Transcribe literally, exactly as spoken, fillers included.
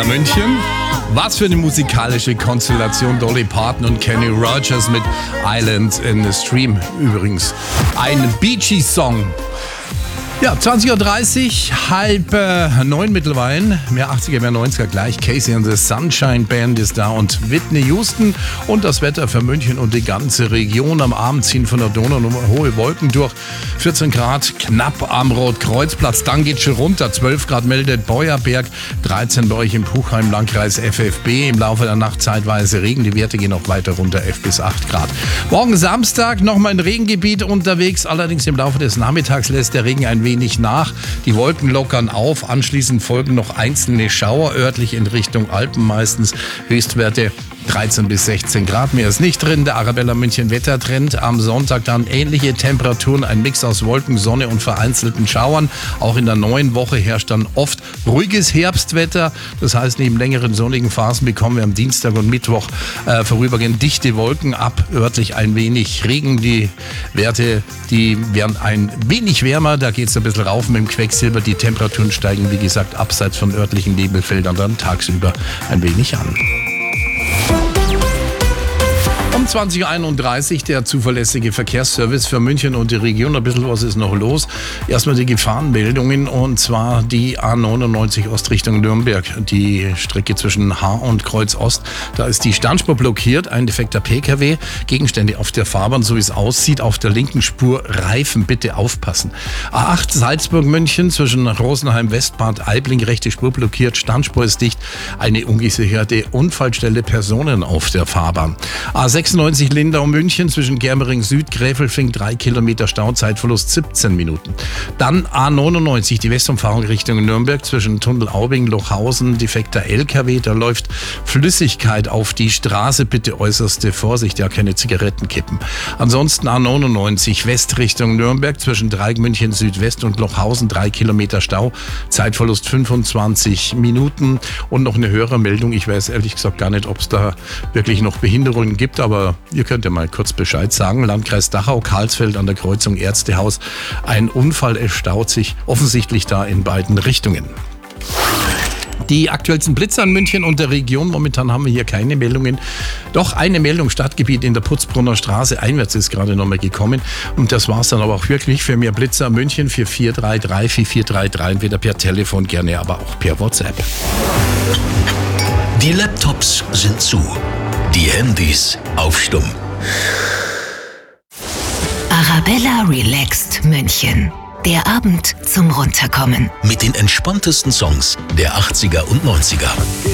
Arabella München. Was für eine musikalische Konstellation, Dolly Parton und Kenny Rogers mit Island in the Stream. Übrigens ein Bee Gees Song. Ja, zwanzig Uhr dreißig, halb äh, neun mittlerweile, mehr achtziger, mehr neunziger gleich. Casey and the Sunshine Band ist da und Whitney Houston und das Wetter für München und die ganze Region. Am Abend ziehen von der Donau hohe Wolken durch, vierzehn Grad knapp am Rotkreuzplatz, dann geht schon runter, zwölf Grad meldet Beuerberg, dreizehn bei euch im Puchheim, Landkreis F F B. Im Laufe der Nacht zeitweise Regen, die Werte gehen auch weiter runter, elf bis acht Grad. Morgen Samstag nochmal ein Regengebiet unterwegs, allerdings im Laufe des Nachmittags lässt der Regen ein wenig wenig nach. Die Wolken lockern auf. Anschließend folgen noch einzelne Schauer, örtlich in Richtung Alpen meistens. Höchstwerte dreizehn bis sechzehn Grad. Mehr ist nicht drin. Der Arabella München Wettertrend. Am Sonntag dann ähnliche Temperaturen. Ein Mix aus Wolken, Sonne und vereinzelten Schauern. Auch in der neuen Woche herrscht dann oft ruhiges Herbstwetter. Das heißt, neben längeren sonnigen Phasen bekommen wir am Dienstag und Mittwoch äh, vorübergehend dichte Wolken ab. Örtlich ein wenig Regen. Die Werte, die werden ein wenig wärmer. Da geht es ein bisschen rauf mit dem Quecksilber. Die Temperaturen steigen, wie gesagt, abseits von örtlichen Nebelfeldern dann tagsüber ein wenig an. Um zwanzig Uhr einunddreißig der zuverlässige Verkehrsservice für München und die Region. Ein bisschen was ist noch los. Erstmal die Gefahrenmeldungen und zwar die A neunundneunzig Ost Richtung Nürnberg. Die Strecke zwischen Haar und Kreuz Ost. Da ist die Standspur blockiert. Ein defekter P K W. Gegenstände auf der Fahrbahn, so wie es aussieht. Auf der linken Spur Reifen. Bitte aufpassen. A acht Salzburg München zwischen Rosenheim Westbad Aibling. Rechte Spur blockiert. Standspur ist dicht. Eine ungesicherte Unfallstelle. Personen auf der Fahrbahn. A sechsundneunzig Lindau München zwischen Germering Süd, Gräfelfing, drei Kilometer Stau, Zeitverlust siebzehn Minuten. Dann A neunundneunzig, die Westumfahrung Richtung Nürnberg zwischen Tunnel Aubing, Lochhausen, defekter L K W, da läuft Flüssigkeit auf die Straße, bitte äußerste Vorsicht, ja keine Zigarettenkippen. Ansonsten A neunundneunzig West Richtung Nürnberg zwischen Dreieck München Südwest und Lochhausen, drei Kilometer Stau, Zeitverlust fünfundzwanzig Minuten und noch eine Hörermeldung. Ich weiß ehrlich gesagt gar nicht, ob es da wirklich noch Behinderungen gibt, aber ihr könnt ja mal kurz Bescheid sagen. Landkreis Dachau, Karlsfeld an der Kreuzung Ärztehaus. Ein Unfall, es staut sich offensichtlich da in beiden Richtungen. Die aktuellsten Blitze an München und der Region. Momentan haben wir hier keine Meldungen. Doch eine Meldung, Stadtgebiet in der Putzbrunner Straße einwärts ist gerade nochmal gekommen. Und das war es dann aber auch wirklich. Für mehr Blitze an München vier vier drei drei vier vier drei drei. Entweder per Telefon gerne, aber auch per WhatsApp. Die Laptops sind zu. Die Handys auf Stumm. Arabella Relaxed München. Der Abend zum Runterkommen. Mit den entspanntesten Songs der achtziger und neunziger.